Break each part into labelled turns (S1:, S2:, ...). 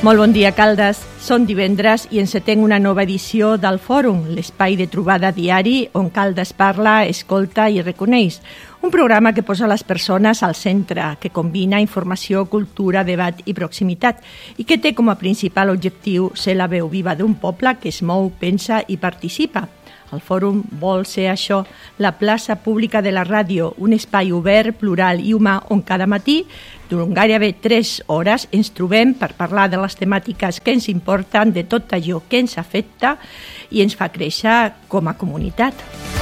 S1: Molt bon dia, Caldes. Són divendres i encetem una nova edició del Fòrum, l'espai de trobada diari on Caldes parla, escolta i reconeix. Un programa que posa les persones al centre, que combina informació, cultura, debat i proximitat i que té com a principal objectiu ser la veu viva d'un poble que es mou, pensa i participa. El Fòrum vol ser això, la plaça pública de la ràdio, un espai obert, plural i humà on cada matí, durant gairebé 3 hores, ens trobem per parlar de les temàtiques que ens importen, de tot allò que ens afecta i ens fa créixer com a comunitat.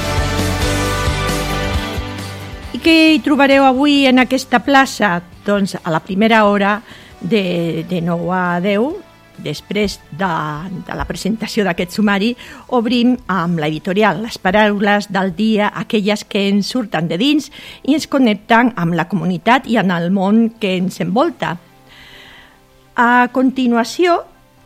S1: I què hi trobareu avui en aquesta plaça? Doncs a la primera hora de 9 a 10, després de la presentació d'aquest sumari, obrim amb l'editorial, les paraules del dia, aquelles que ens surten de dins i ens connecten amb la comunitat i amb el món que ens envolta. A continuació,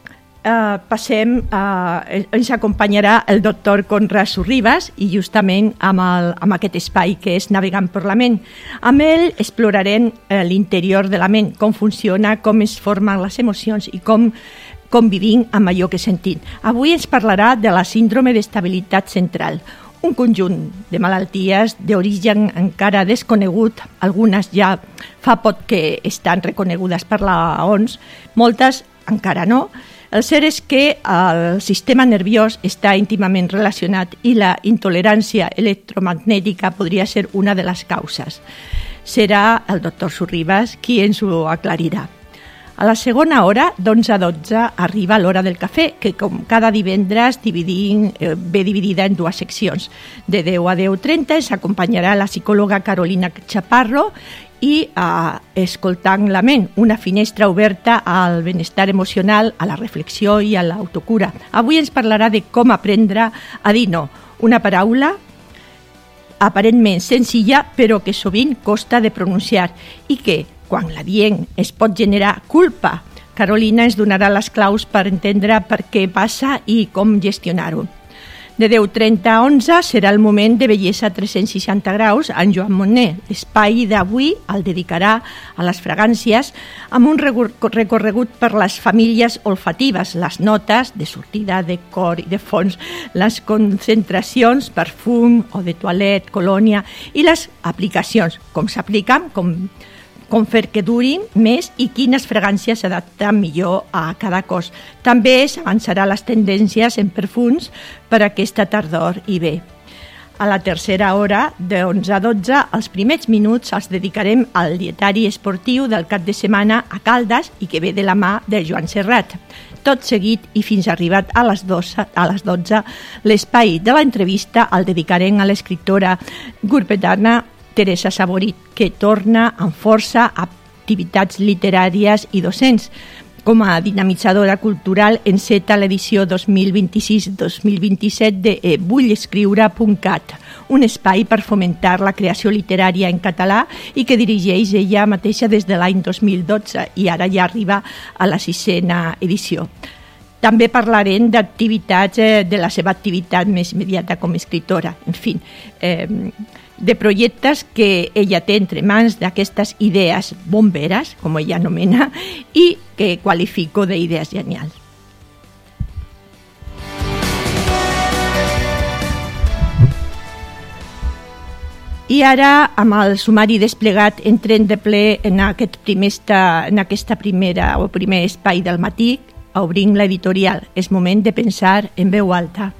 S1: ens acompanyarà el doctor Conrad Sorribas i justament amb aquest espai que és Navegant per la ment. Amb ell explorarem l'interior de la ment, com funciona, com es formen les emocions i com vivim amb allò que sentim. Avui ens parlarà de la síndrome d'estabilitat central, un conjunt de malalties d'origen encara desconegut, algunes ja fa poc que estan reconegudes per la OMS, moltes encara no. El cert és que el sistema nerviós està íntimament relacionat i la intolerància electromagnètica podria ser una de les causes. Serà el doctor Sorribas qui ens ho aclarirà. A la segona hora, d'11 a 12, arriba l'hora del cafè, que com cada divendres ve dividida en 2 seccions. De 10 a 10:30 ens acompanyarà la psicòloga Carolina Chaparro i escoltant la ment, una finestra oberta al benestar emocional, a la reflexió i a l'autocura. Avui ens parlarà de com aprendre a dir no, una paraula aparentment senzilla però que sovint costa de pronunciar i que, quan la diem, es pot generar culpa. Carolina ens donarà les claus per entendre per què passa i com gestionar-ho. De 10:30 a 11 serà el moment de Bellesa 360 graus en Joan Monner. L'espai d'avui el dedicarà a les fragàncies amb un recorregut per les famílies olfatives, les notes de sortida, de cor i de fons, les concentracions, perfum o de toilet, colònia i les aplicacions, com s'apliquen, com fer que durin més i quines fragàncies s'adapten millor a cada cos. També s'avançarà les tendències en perfums per aquesta tardor i bé. A la tercera hora, de 11 a 12, els primers minuts els dedicarem al dietari esportiu del cap de setmana a Caldes i que ve de la mà de Joan Serrat. Tot seguit i fins arribat a les 12, l'espai de l'entrevista el dedicarem a l'escriptora gurpetana Teresa Saborit, que torna amb força a activitats literàries i docents. Com a dinamitzadora cultural enceta l'edició 2026-2027 de vullescriure.cat, un espai per fomentar la creació literària en català i que dirigeix ella mateixa des de l'any 2012 i ara ja arriba a la 6a edició. També parlarem d'activitats, de la seva activitat més immediata com a escriptora, en fi, de projectes que ella té entre mans, d'aquestes idees bomberes, com ella anomena, i que qualifico d'idees genials. I ara, amb el sumari desplegat, entrem de ple en aquesta primer espai del matí, obrim l'editorial. És moment de pensar en veu alta.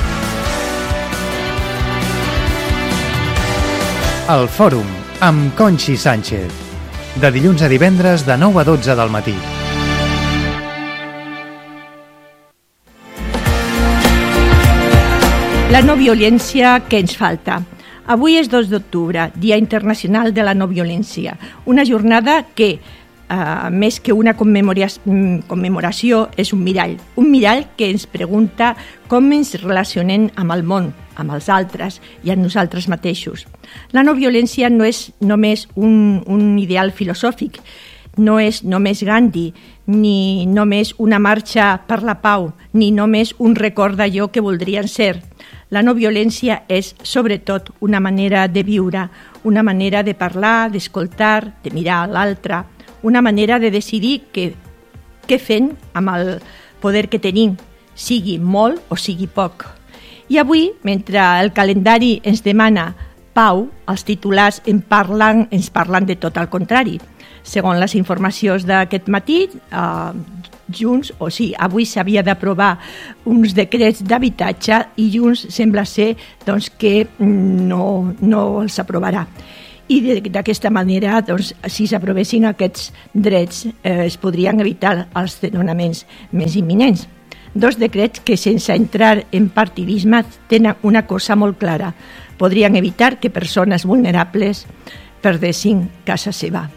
S2: El Fòrum, amb Conxi Sánchez. De dilluns a divendres, de 9 a 12 del matí.
S1: La no violència que ens falta. Avui és 2 d'octubre, Dia Internacional de la No Violència. Una jornada que, més que una commemoració, és un mirall que ens pregunta com ens relacionem amb el món, amb els altres i amb nosaltres mateixos. La no violència no és només un ideal filosòfic, no és només Gandhi, ni només una marxa per la pau, ni només un record d'allò que voldrien ser. La no violència és, sobretot, una manera de viure, una manera de parlar, d'escoltar, de mirar a l'altre, una manera de decidir que què fem amb el poder que tenim, sigui molt o sigui poc. I avui, mentre el calendari ens demana pau, els titulars ens parlen de tot el contrari. Segons les informacions d'aquest matí, Junts, avui s'havia d'aprovar uns decrets d'habitatge i Junts sembla ser que no els aprovarà. I d'aquesta manera, si s'aprovessin aquests drets, es podrien evitar els desnonaments més imminents. Dos decrets que, sense entrar en partidisme, tenen una cosa molt clara. Podrien evitar que persones vulnerables perdessin casa seva.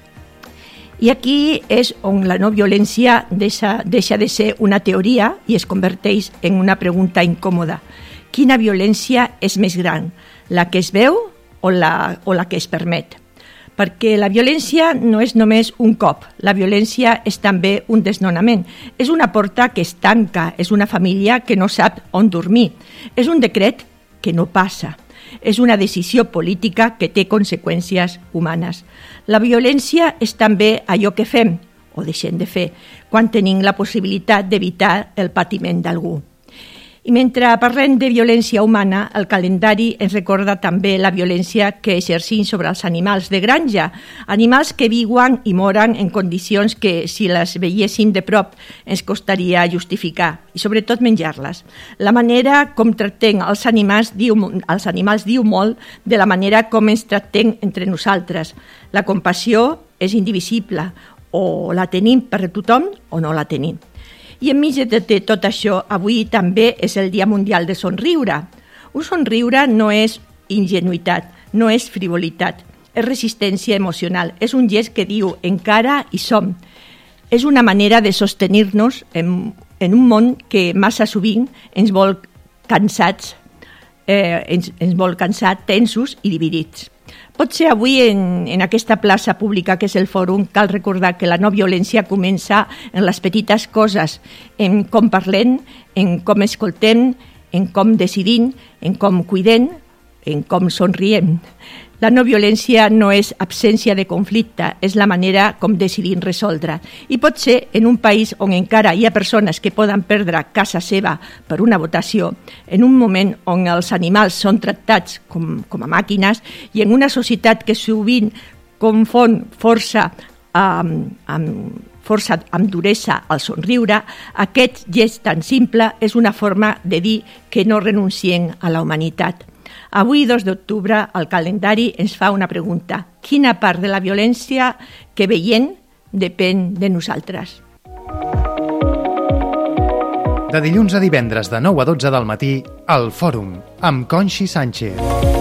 S1: I aquí és on la no violència deixa de ser una teoria i es converteix en una pregunta incòmoda. Quina violència és més gran, la que es veu o la que es permet? Perquè la violència no és només un cop, la violència és també un desnonament. És una porta que es tanca, és una família que no sap on dormir, és un decret que no passa. És una decisió política que té conseqüències humanes. La violència és també allò que fem o deixem de fer quan tenim la possibilitat d'evitar el patiment d'algú. I mentre parlem de violència humana, el calendari ens recorda també la violència que exercim sobre els animals de granja, animals que viuen i moren en condicions que, si les veiéssim de prop, ens costaria justificar, i sobretot menjar-les. La manera com tractem els animals diu molt de la manera com ens tractem entre nosaltres. La compassió és indivisible, o la tenim per tothom o no la tenim. I enmig de tot això, avui també és el Dia Mundial de Somriure. Un somriure no és ingenuïtat, no és frivolitat, és resistència emocional, és un gest que diu encara hi som. És una manera de sostenir-nos en un món que massa sovint ens vol cansats, tensos i dividits. Potser avui en aquesta plaça pública que és el fòrum cal recordar que la no violència comença en les petites coses, en com parlem, en com escoltem, en com decidim, en com cuidem, en com somriem. La no violència no és absència de conflicte, és la manera com decidim resoldre. I potser en un país on encara hi ha persones que poden perdre casa seva per una votació, en un moment on els animals són tractats com a màquines i en una societat que sovint confon força amb duresa al somriure, aquest gest tan simple és una forma de dir que no renunciem a la humanitat. Avui, 2 d'octubre, el calendari ens fa una pregunta. Quina part de la violència que veiem depèn de nosaltres?
S2: De dilluns a divendres de 9 a 12 del matí, al Fòrum, amb Conxi Sánchez.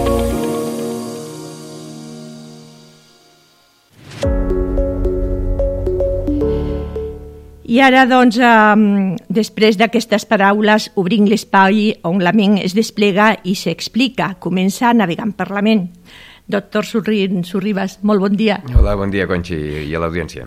S1: I ara, després d'aquestes paraules, obrim l'espai on la ment es desplega i s'explica. Comença navegant per la ment. Doctor Sorribas, molt bon dia.
S3: Hola, bon dia, Conxi, i a l'audiència.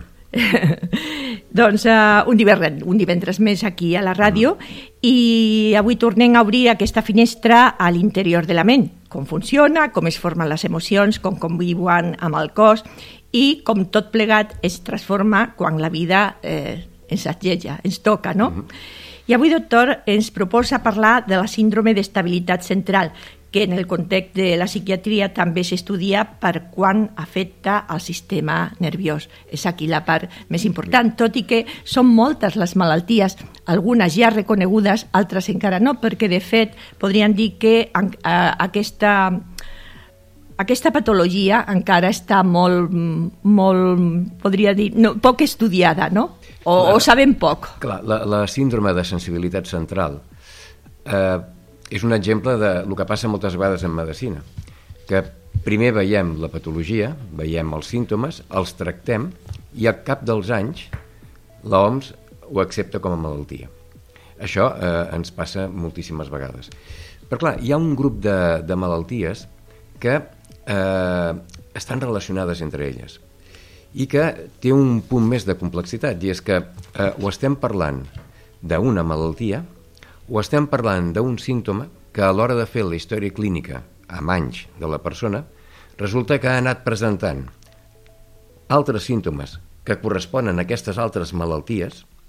S1: Un divendres més aquí a la ràdio i avui tornem a obrir aquesta finestra a l'interior de la ment. Com funciona, com es formen les emocions, com conviuen amb el cos i com tot plegat es transforma quan la vida ens assetja, ens toca, no? I avui, doctor, ens proposa parlar de la síndrome d'estabilitat central, que en el context de la psiquiatria també s'estudia per quan afecta el sistema nerviós. És aquí la part més important, tot i que són moltes les malalties, algunes ja reconegudes, altres encara no, perquè de fet podríem dir que aquesta patologia encara està molt podria dir, poc estudiada, no? O sabem poc.
S3: Clar, la síndrome de sensibilitat central és un exemple del que passa moltes vegades en medicina, que primer veiem la patologia, veiem els símptomes, els tractem i al cap dels anys l'OMS ho accepta com a malaltia. Això ens passa moltíssimes vegades. Però clar, hi ha un grup de malalties que estan relacionades entre elles i que té un punt més de complexitat, i és que ho estem parlant d'una malaltia o estem parlant d'un símptoma que a l'hora de fer la història clínica amb anys de la persona resulta que ha anat presentant altres símptomes que corresponen a aquestes altres malalties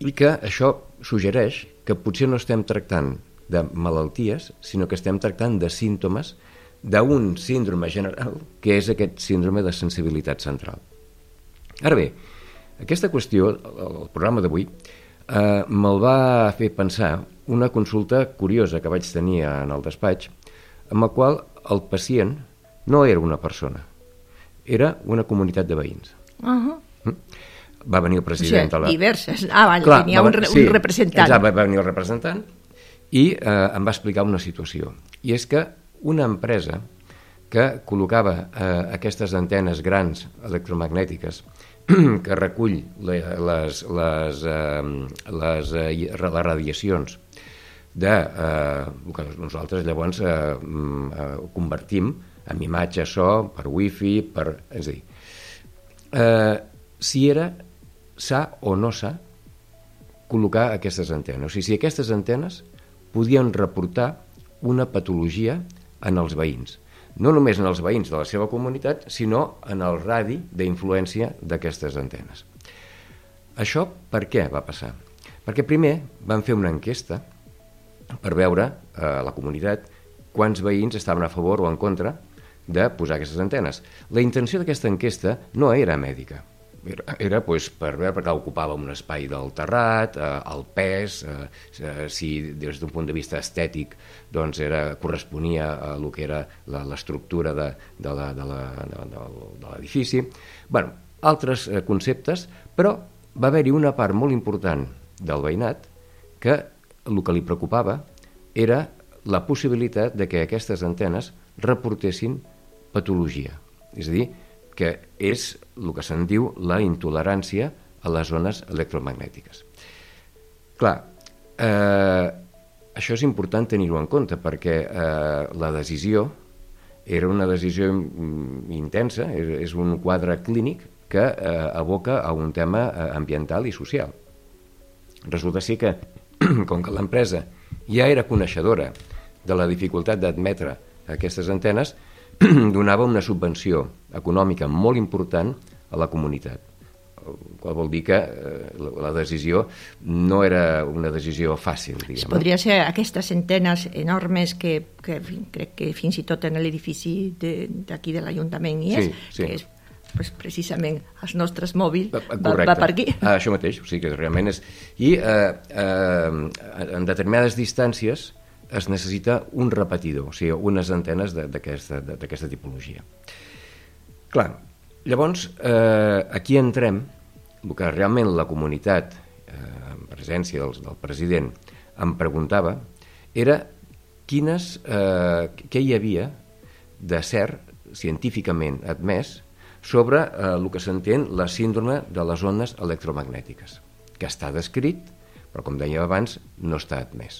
S3: i que això suggereix que potser no estem tractant de malalties, sinó que estem tractant de símptomes d'un síndrome general, que és aquest síndrome de sensibilitat central. Ara bé, aquesta qüestió, el programa d'avui, me'l va fer pensar una consulta curiosa que vaig tenir en el despatx, amb la qual el pacient no era una persona, era una comunitat de veïns. Va venir el president...
S1: O sigui, diverses. Tenia un representant.
S3: Va venir el representant i em va explicar una situació. I és que una empresa que col·locava aquestes antenes grans electromagnètiques que recull les radiacions de el que nosaltres llavors convertim en imatge, so, per wifi, és a dir, si era sa o no sa col·locar aquestes antenes. O sigui, si aquestes antenes podien reportar una patologia en els veïns. No només en els veïns de la seva comunitat, sinó en el radi d'influència d'aquestes antenes. Això per què va passar? Perquè primer van fer una enquesta per veure a la comunitat quants veïns estaven a favor o en contra de posar aquestes antenes. La intenció d'aquesta enquesta no era mèdica, era per veure perquè ocupava un espai del terrat, el pes, si des d'un punt de vista estètic doncs corresponia a el que era l'estructura de l'edifici. Bé, altres conceptes, però va haver-hi una part molt important del veïnat que el que li preocupava era la possibilitat de que aquestes antenes reportessin patologia, és a dir, que és el que se'n diu la intolerància a les ones electromagnètiques. Clar, això és important tenir-ho en compte perquè la decisió era una decisió intensa, és un quadre clínic que aboca a un tema ambiental i social. Resulta ser que, com que l'empresa ja era coneixedora de la dificultat d'admetre aquestes antenes, donava una subvenció econòmica molt important a la comunitat, qual vol dir que la decisió no era una decisió fàcil, diguem.
S1: Podria ser aquestes antenes enormes que crec que fins i tot en l'edifici d'aquí de l'Ajuntament hi és, que és precisament els nostres mòbils, va per aquí.
S3: Això mateix, o sigui que realment és... I en determinades distàncies es necessita un repetidor, o sigui, unes antenes d'aquesta tipologia. Clar, llavors, aquí entrem, el que realment la comunitat, en presència del president, em preguntava, era què hi havia de cert, científicament admès, sobre el que s'entén la síndrome de les ones electromagnètiques, que està descrit, però com deia abans, no està admès.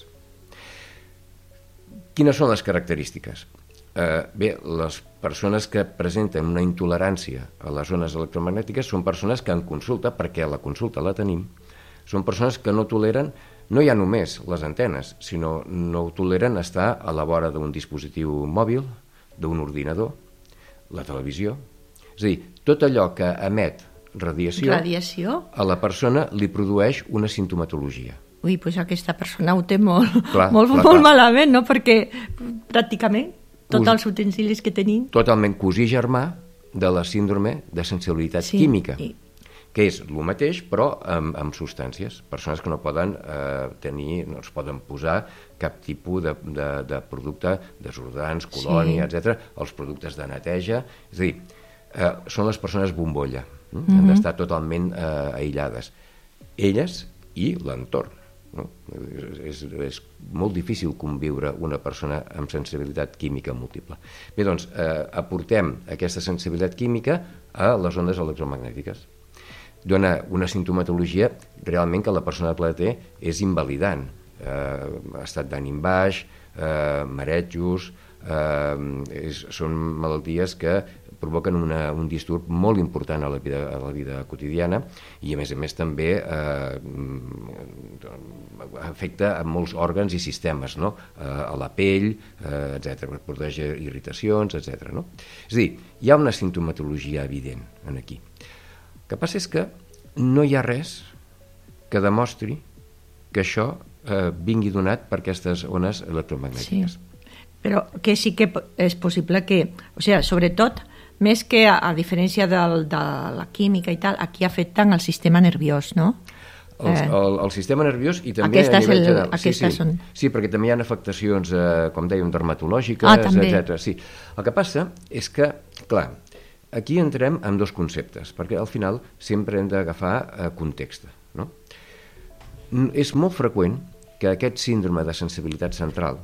S3: Quines són les característiques? Bé, les persones que presenten una intolerància a les ones electromagnètiques són persones que en consulta, perquè a la consulta la tenim, són persones que no toleren, no ja només les antenes, sinó no toleren estar a la vora d'un dispositiu mòbil, d'un ordinador, la televisió. És a dir, tot allò que emet radiació a la persona li produeix una sintomatologia.
S1: Ui, doncs aquesta persona ho té molt malament, no? Perquè pràcticament tots els utensilis que tenim...
S3: Totalment cosí germà de la síndrome de sensibilitat química, que és el mateix però amb substàncies. Persones que no poden tenir, no es poden posar cap tipus de producte, desodorants, colònia, etc. Els productes de neteja, és a dir, són les persones bombolla, han d'estar totalment aïllades. Elles i l'entorn. És molt difícil conviure una persona amb sensibilitat química múltiple. Bé, doncs, aportem aquesta sensibilitat química a les ondes electromagnètiques. Dona una sintomatologia realment que la persona que la té és invalidant. Estat d'ànim baix, marejos, són malalties que provoquen un disturb molt important a la vida quotidiana i a més també afecta a molts òrgans i sistemes, a la pell, etc., produeix irritacions, etc. És a dir, hi ha una sintomatologia evident aquí. El que passa és que no hi ha res que demostri que això vingui donat per aquestes ones electromagnètiques.
S1: Sí. Però que sí que és possible que, o sigui, sobretot, més que a diferència de la química i tal, aquí afecten el sistema nerviós, no?
S3: El sistema nerviós i també a nivell general. Sí, perquè també hi ha afectacions, com dèiem, dermatològiques, etc. Sí. El que passa és que, clar, aquí entrem en dos conceptes, perquè al final sempre hem d'agafar context, no? És molt freqüent que aquest síndrome de sensibilitat central,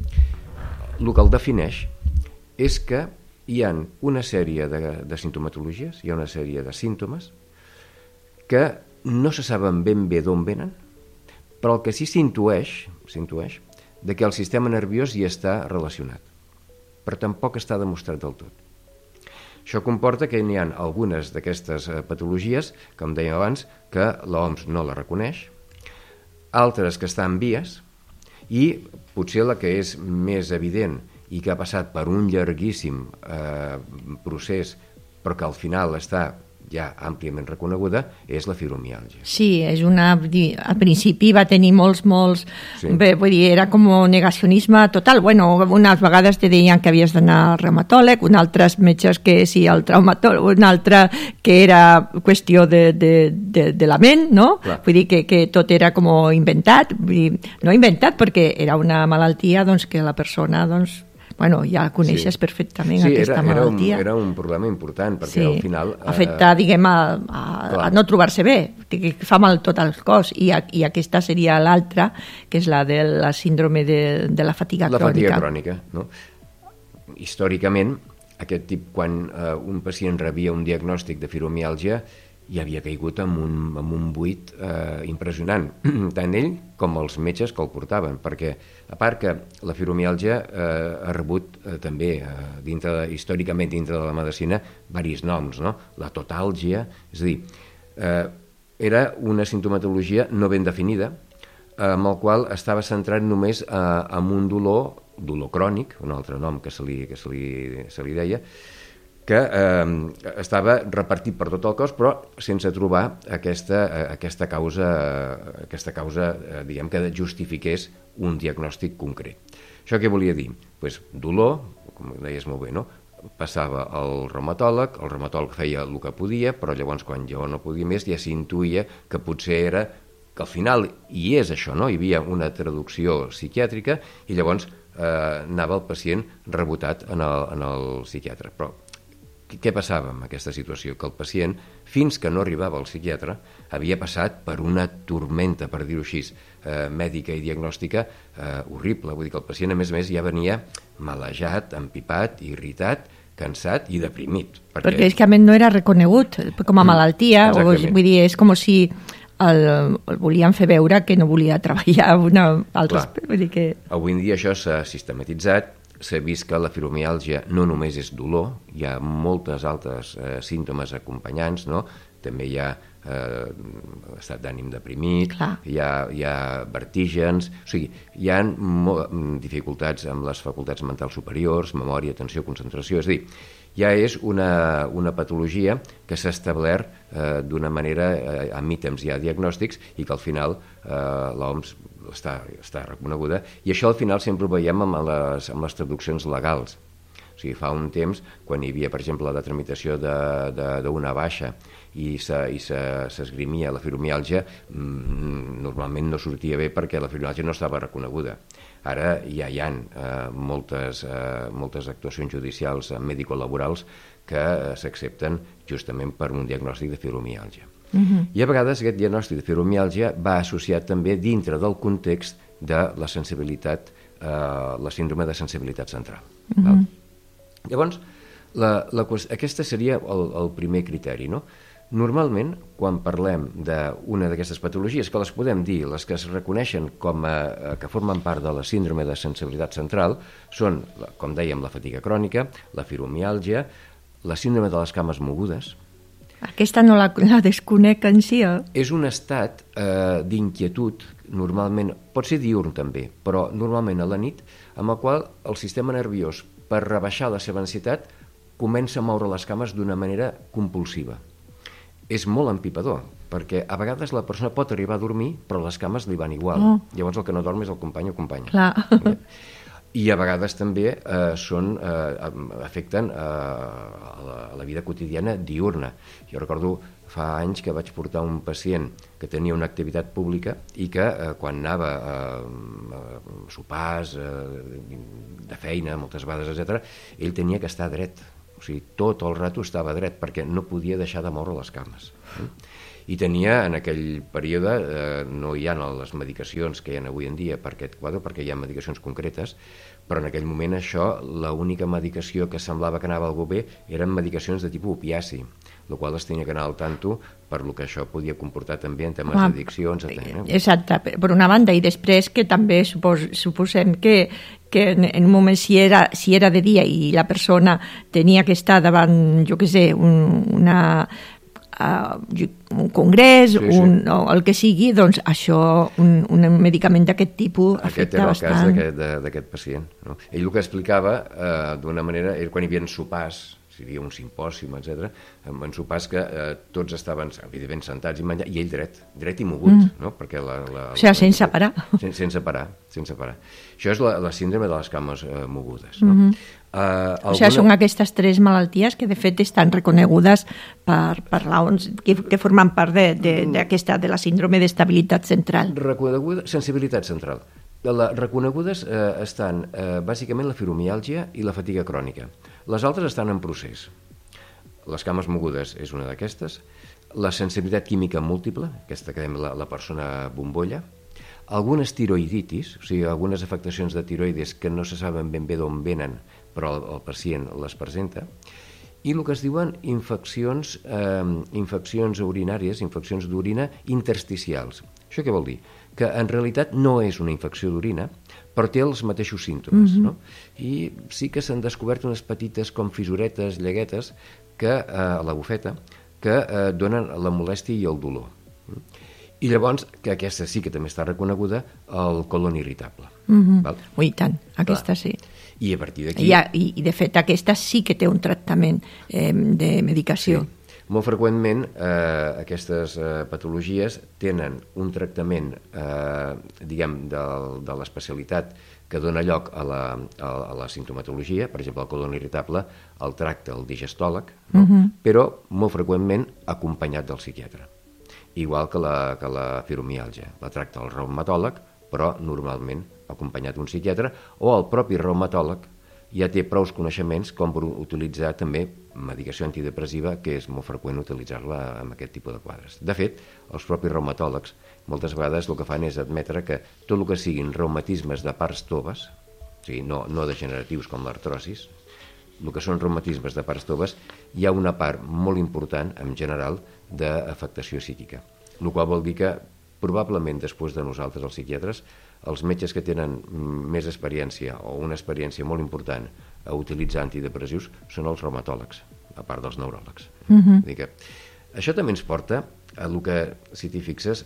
S3: el que el defineix és que hi ha una sèrie de sintomatologies, hi ha una sèrie de símptomes que no se saben ben bé d'on venen, però el que sí s'intueix de que el sistema nerviós hi està relacionat, però tampoc està demostrat del tot. Això comporta que n'hi ha algunes d'aquestes patologies, com dèiem abans, que l'OMS no la reconeix, altres que estan en vies, i potser la que és més evident i que ha passat per un llarguíssim procés, però que al final està ja àmpliament reconeguda, és la fibromiàlgia.
S1: Sí, és al principi va tenir molts... Sí. Bé, vull dir, era com negacionisme total. Bueno, unes vegades te deien que havies d'anar al reumatòleg, uns altres metges que sí, al traumatòleg, un altre que era qüestió de la ment, no? Clar. Vull dir que tot era com inventat. Vull dir, no inventat, perquè era una malaltia doncs, que la persona... doncs, bueno, ja coneixes perfectament aquesta malaltia.
S3: Era un problema important, perquè al final...
S1: afecta, diguem, a no trobar-se bé, que fa mal tot el cos, i aquesta seria l'altra, que és la de la síndrome de la fatiga crònica.
S3: La fatiga crònica, no? Històricament, aquest tip, quan un pacient rebia un diagnòstic de fibromiàlgia, i havia caigut en un buit impressionant, tant ell com els metges que el portaven, perquè a part que la fibromiàlgia ha rebut també històricament dintre de la medicina diversos noms, no? La totàlgia, és a dir, era una sintomatologia no ben definida, amb el qual estava centrat només en un dolor crònic, un altre nom que se li deia, que estava repartit per tot el cos, però sense trobar aquesta causa, diguem, que justifiqués un diagnòstic concret. Això què volia dir? Pues, dolor, com deies molt bé, no? Passava al reumatòleg, el reumatòleg feia el que podia, però llavors quan jo no podia més ja s'intuïa que potser era que al final hi és això, no? Hi havia una traducció psiquiàtrica i llavors anava el pacient rebotat en el psiquiatre. Però què passava amb aquesta situació? Que el pacient, fins que no arribava al psiquiatre, havia passat per una tormenta, per dir-ho així, mèdica i diagnòstica horrible. Vull dir que el pacient, a més, ja venia malejat, empipat, irritat, cansat i deprimit.
S1: Perquè és que a més no era reconegut com a malaltia, vull dir, és com si el volien fer veure que no volia treballar vull dir que...
S3: Avui en dia això s'ha sistematitzat, s'ha vist que la fibromiàlgia no només és dolor, hi ha moltes altres símptomes acompanyants, no? També hi ha estat d'ànim deprimit, hi ha vertígens, o sigui, hi ha dificultats amb les facultats mentals superiors, memòria, atenció, concentració, és a dir, ja és una patologia que s'ha establert d'una manera, amb ítems ja diagnòstics, i que al final l'OMS està reconeguda, i això al final sempre ho veiem amb les traduccions legals. O sigui, fa un temps, quan hi havia, per exemple, la tramitació d'una baixa i s'esgrimia la fibromiàlgia, normalment no sortia bé perquè la fibromiàlgia no estava reconeguda. Ara ja hi ha moltes actuacions judicials mèdico-laborals que s'accepten justament per un diagnòstic de fibromiàlgia. I a vegades aquest diagnòstic de fibromiàlgia va associat també dintre del context de la sensibilitat, la síndrome de sensibilitat central. Llavors, aquest seria el primer criteri, no? Normalment, quan parlem d'una d'aquestes patologies, que les podem dir, les que es reconeixen que formen part de la síndrome de sensibilitat central, són, com dèiem, la fatiga crònica, la fibromiàlgia, la síndrome de les cames mogudes.
S1: Aquesta no la desconec en si.
S3: És un estat d'inquietud, normalment, pot ser diürn també, però normalment a la nit, amb el qual el sistema nerviós, per rebaixar la seva ansietat, comença a moure les cames d'una manera compulsiva. És molt empipador. perquè a vegades la persona pot arribar a dormir, però les cames li van igual. Llavors el que no dorm és el company o companya.
S1: Clar.
S3: I a vegades també afecten a la vida quotidiana diurna. Jo recordo fa anys que vaig portar un pacient que tenia una activitat pública i que quan anava a sopars de feina, moltes vegades, etc., ell tenia que estar dret. O sigui, tot el rato estava dret perquè no podia deixar de moure les cames. I tenia en aquell període, no hi ha les medicacions que hi ha avui en dia per aquest quadre, perquè hi ha medicacions concretes, però en aquell moment això, l'única medicació que semblava que anava algú bé eren medicacions de tipus opiaci, el qual es tenia que anar al tanto per lo que això podia comportar també en temes d'addiccions, etc.
S1: Exacte, per una banda, i després que també suposem que en un moment si era de dia i la persona tenia que estar davant, jo què sé, un congrés, o el que sigui, doncs això, un medicament d'aquest tipus afecta bastant.
S3: Aquest era el cas d'aquest pacient. No? Ell el que explicava d'una manera, quan hi havia sopars, si hi havia un simpòsium, etc., en sopars que tots estaven, evidentment, sentats i menjant, i ell dret i mogut, no? Perquè
S1: o sigui, sense parar.
S3: Sense parar. Això és la síndrome de les cames mogudes, no?
S1: O sigui, són aquestes 3 malalties que de fet estan reconegudes per l'OMS, que formen part d'aquesta, de la síndrome d'estabilitat central.
S3: Sensibilitat central. Reconegudes estan bàsicament la fibromiàlgia i la fatiga crònica. Les altres estan en procés. Les cames mogudes és una d'aquestes, la sensibilitat química múltiple, aquesta que dèiem la persona bombolla, algunes tiroïditis, o sigui, algunes afectacions de tiroides que no se saben ben bé d'on venen, però el pacient les presenta, i el que es diuen infeccions urinàries, infeccions d'orina intersticials. Això què vol dir? Que en realitat no és una infecció d'orina, però té els mateixos símptomes. No? I sí que s'han descobert unes petites com fissuretes, llaguetes, a la bufeta, que donen la molèstia i el dolor. I llavors, que aquesta sí que també està reconeguda, el colon irritable.
S1: I tant, aquesta sí.
S3: I a partir d'aquí...
S1: I de fet aquesta sí que té un tractament de medicació.
S3: Sí. Molt freqüentment aquestes patologies tenen un tractament diguem de l'especialitat que dona lloc a la simptomatologia, per exemple el colon irritable el tracta el digestòleg, però molt freqüentment acompanyat del psiquiatre. Igual que la fibromiàlgia, la tracta el reumatòleg, però normalment acompanyat d'un psiquiatre, o el propi reumatòleg ja té prou coneixements com per utilitzar també medicació antidepressiva, que és molt freqüent utilitzar-la en aquest tipus de quadres. De fet, els propis reumatòlegs moltes vegades el que fan és admetre que tot el que siguin reumatismes de parts toves, o sigui, no degeneratius com l'artrosis, el que són reumatismes de parts toves, hi ha una part molt important, en general, d'afectació psíquica. El qual vol dir que probablement després de nosaltres, els psiquiatres, els metges que tenen més experiència o una experiència molt important a utilitzar antidepressius són els reumatòlegs, a part dels neuròlegs. Això també ens porta a el que, si t'hi fixes,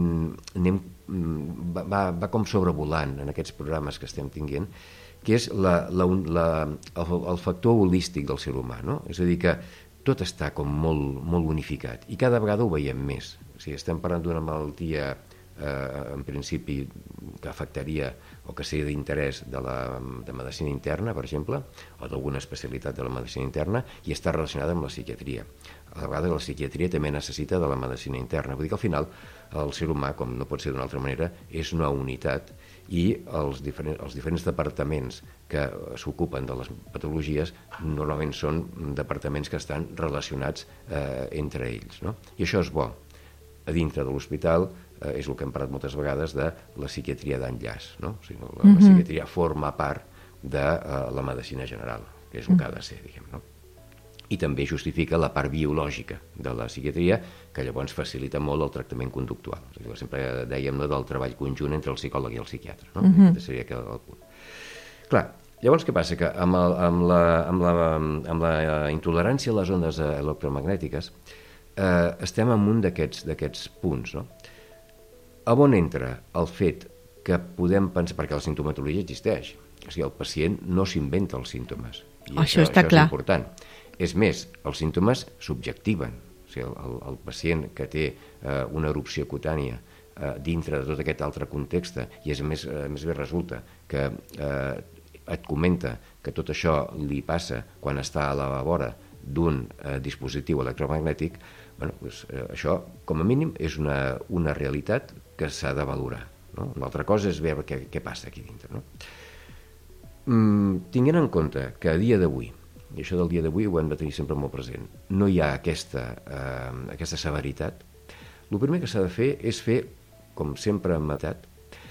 S3: va com sobrevolant en aquests programes que estem tinguent, que és el factor holístic del ser humà, no? És a dir, que tot està com molt unificat i cada vegada ho veiem més. O sigui, estem parlant d'una malaltia en principi que afectaria o que sigui d'interès de medicina interna, per exemple, o d'alguna especialitat de la medicina interna, i està relacionada amb la psiquiatria. A vegades la psiquiatria també necessita de la medicina interna. Vull dir que al final el ser humà, com no pot ser d'una altra manera, és una unitat i els diferents departaments que s'ocupen de les patologies normalment són departaments que estan relacionats entre ells, no? I això és bo. A dintre de l'hospital és el que hem parlat moltes vegades de la psiquiatria d'enllaç, no? O sigui, la psiquiatria forma part de la medicina general, que és el que ha de ser, diguem, no? I també justifica la part biològica de la psiquiatria, que llavors facilita molt el tractament conductual. O sigui, sempre dèiem del treball conjunt entre el psicòleg i el psiquiatre, no? Aquest seria el punt. Clar, llavors què passa? Que amb la intolerància a les ondes electromagnètiques estem en un d'aquests punts, no? A on entra el fet que podem pensar, perquè la simptomatologia existeix, o sigui, el pacient no s'inventa els símptomes, i això
S1: està clar.
S3: És important. És més, els símptomes s'objectiven, o sigui, el pacient que té una erupció cutània dintre de tot aquest altre context, i a més bé resulta que et comenta que tot això li passa quan està a la vora d'un dispositiu electromagnètic, això, com a mínim, és una realitat que s'ha de valorar. Una altra cosa és veure què passa aquí dintre. Tinguent en compte que a dia d'avui, i això del dia d'avui ho hem de tenir sempre molt present, no hi ha aquesta severitat, el primer que s'ha de fer és fer, com sempre hem matat,